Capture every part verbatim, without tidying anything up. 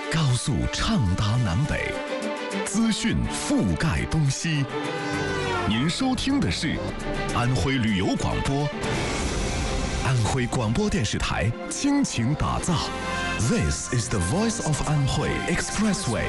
高速畅达南北，资讯覆盖东西。您收听的是安徽旅游广播，安徽广播电视台倾情打造。This is the voice of Anhui Expressway。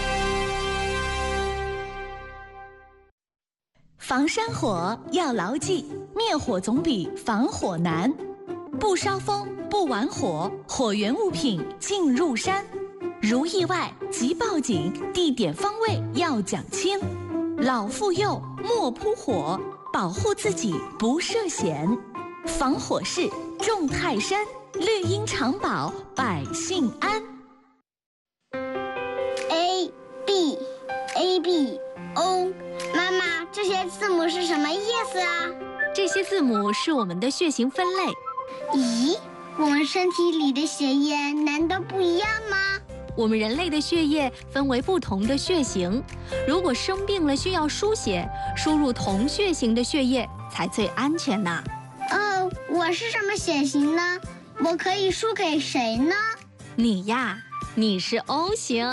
防山火要牢记，灭火总比防火难。不烧风，不玩火，火源物品进入山。如意外即报警，地点方位要讲清。老妇幼莫扑火，保护自己不涉险。防火势重泰山，绿荫长保百姓安。 A B A B O， 妈妈，这些字母是什么意思啊？ 这些字母是我们的血型分类。 咦，我们身体里的血液难道不一样吗？ 我们人类的血液分为不同的血型，如果生病了需要输血，输入同血型的血液才最安全呢。 哦，我是什么血型呢？我可以输给谁呢？ 你呀，你是 O 型。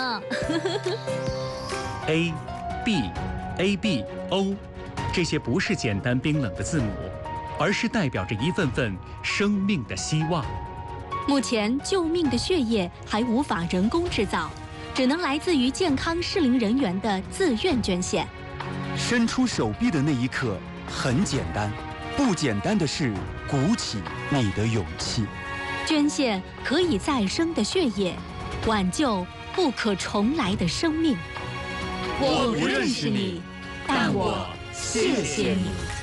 A B A B O， 这些不是简单冰冷的字母，而是代表着一份份生命的希望。 目前救命的血液还无法人工制造，只能来自于健康适龄人员的自愿捐献。 伸出手臂的那一刻很简单，不简单的是鼓起你的勇气。 捐献可以再生的血液，挽救不可重来的生命。 我不认识你，但我谢谢你。